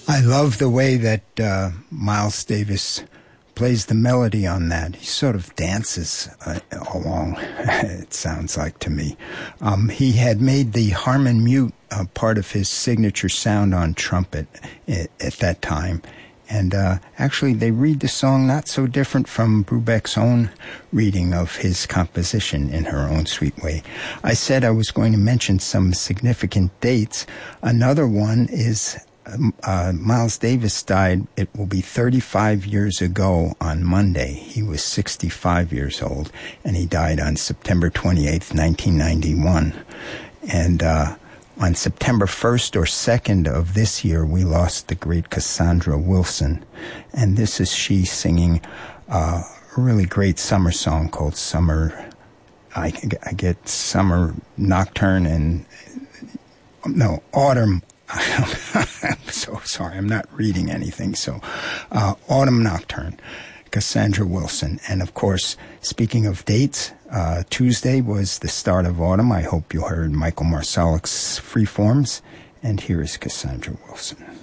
I love the way that Miles Davis plays the melody on that. He sort of dances along, it sounds like to me. He had made the Harmon mute part of his signature sound on trumpet at that time. And actually, they read the song not so different from Brubeck's own reading of his composition in her own sweet way. I said I was going to mention some significant dates. Another one is Miles Davis died, it will be 35 years ago on Monday. He was 65 years old, and he died on September 28th, 1991. And on September 1st or 2nd of this year, we lost the great Cassandra Wilson. And this is she singing a really great summer song called Summer, I get Summer Nocturne and, no, Autumn. I'm so sorry, I'm not reading anything. So, Autumn Nocturne, Cassandra Wilson. And of course, speaking of dates, Tuesday was the start of autumn. I hope you heard Michael Marsalik's Freeforms. And here is Cassandra Wilson.